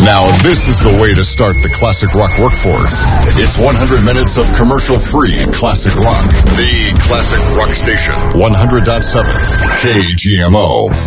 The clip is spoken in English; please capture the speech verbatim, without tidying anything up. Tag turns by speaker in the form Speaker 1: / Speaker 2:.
Speaker 1: Now this is the way to start the classic rock workforce. It's one hundred minutes of commercial-free classic rock. The Classic Rock Station, one hundred point seven K G M O.